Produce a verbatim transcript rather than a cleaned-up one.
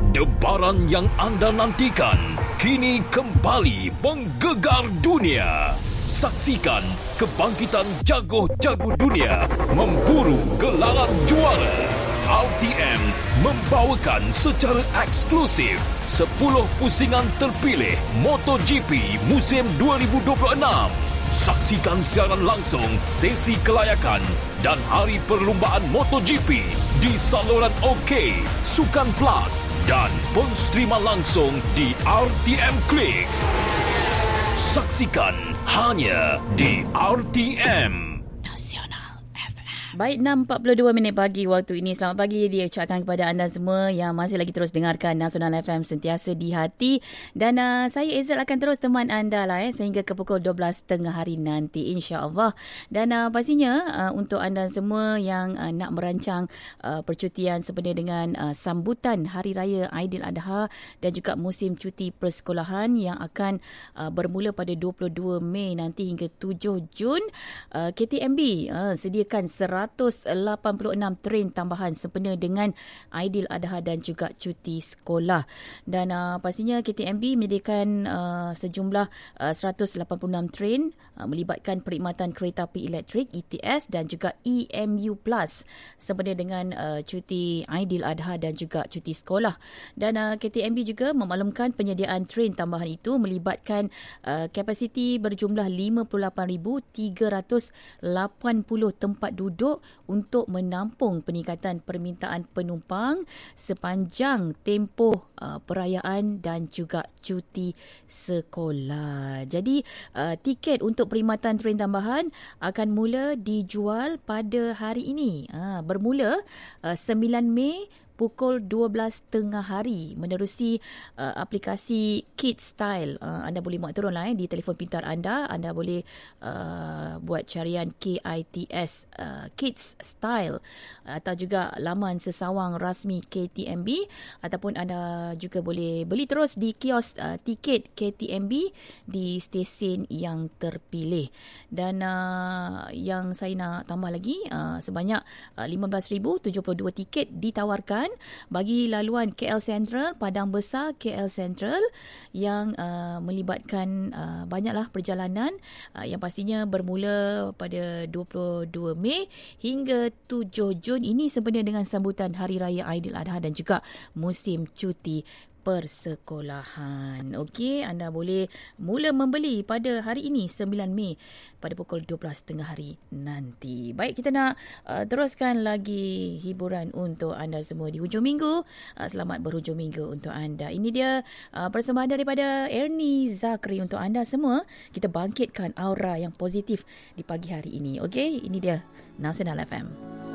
Debaran yang anda nantikan kini kembali menggegar dunia. Saksikan kebangkitan jago-jago dunia memburu gelaran juara. R T M membawakan secara eksklusif sepuluh pusingan terpilih MotoGP musim dua ribu dua puluh enam. Saksikan siaran langsung sesi kelayakan dan hari perlumbaan MotoGP di saluran OK, Sukan Plus dan pun streaman langsung di R T M Klik. Saksikan hanya di R T M Nasional. Baik, enam empat puluh dua minit pagi waktu ini. Selamat pagi diucapkan kepada anda semua yang masih lagi terus dengarkan Nasional F M sentiasa di hati. Dan uh, saya Izzat akan terus teman anda lah eh, sehingga ke pukul dua belas tiga puluh hari nanti insya-Allah. Dan uh, pastinya uh, untuk anda semua yang uh, nak merancang uh, percutian sempena dengan uh, sambutan Hari Raya Aidiladha dan juga musim cuti persekolahan yang akan uh, bermula pada dua puluh dua Mei nanti hingga tujuh Jun, uh, K T M B uh, sediakan seratus lapan puluh enam train tambahan sempena dengan Aidiladha dan juga cuti sekolah. Dan uh, pastinya K T M B menyediakan uh, sejumlah uh, seratus lapan puluh enam train uh, melibatkan perkhidmatan kereta api elektrik E T S dan juga E M U Plus sempena dengan uh, cuti Aidiladha dan juga cuti sekolah. Dan uh, K T M B juga memaklumkan penyediaan train tambahan itu melibatkan uh, kapasiti berjumlah lima puluh lapan ribu tiga ratus lapan puluh tempat duduk untuk menampung peningkatan permintaan penumpang sepanjang tempoh uh, perayaan dan juga cuti sekolah. Jadi uh, tiket untuk perkhidmatan train tambahan akan mula dijual pada hari ini. Uh, bermula uh, sembilan Mei pukul dua belas tengah hari menerusi uh, aplikasi Kids Style. Uh, anda boleh muat turun lah eh, di telefon pintar anda. Anda boleh uh, buat carian K I T S uh, Kids Style atau juga laman sesawang rasmi K T M B, ataupun anda juga boleh beli terus di kios uh, tiket K T M B di stesen yang terpilih. Dan uh, yang saya nak tambah lagi, uh, sebanyak uh, lima belas ribu tujuh puluh dua tiket ditawarkan bagi laluan K L Central, Padang Besar K L Central yang uh, melibatkan uh, banyaklah perjalanan uh, yang pastinya bermula pada dua puluh dua Mei hingga tujuh Jun. Ini sempena dengan sambutan Hari Raya Aidiladha dan juga musim cuti persekolahan. Okey, anda boleh mula membeli pada hari ini sembilan Mei pada pukul dua belas tiga puluh hari nanti. Baik, kita nak uh, teruskan lagi hiburan untuk anda semua di hujung minggu. Uh, selamat berhujung minggu untuk anda. Ini dia uh, persembahan daripada Ernie Zakri untuk anda semua. Kita bangkitkan aura yang positif di pagi hari ini. Okey, ini dia Nasional F M.